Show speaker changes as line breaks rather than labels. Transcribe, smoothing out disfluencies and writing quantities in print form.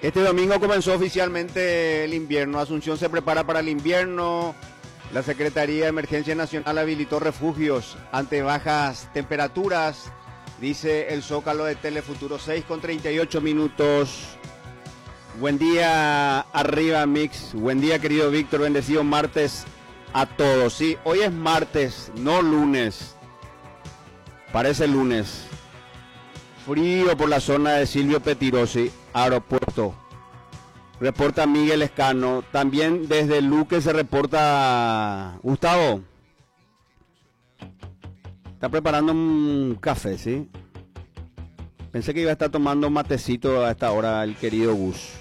Este domingo comenzó oficialmente el invierno. Asunción se prepara para el invierno. La Secretaría de Emergencia Nacional habilitó refugios ante bajas temperaturas. Dice el Zócalo de Telefuturo, 6:38. Buen día, arriba Mix. Buen día, querido Víctor. Bendecido martes a todos. Sí, hoy es martes, no lunes. Parece lunes. Frío por la zona de Silvio Petirosi, aeropuerto. Reporta Miguel Escano. También desde Luque se reporta Gustavo. Está preparando un café, ¿sí? Pensé que iba a estar tomando matecito a esta hora el querido Gus.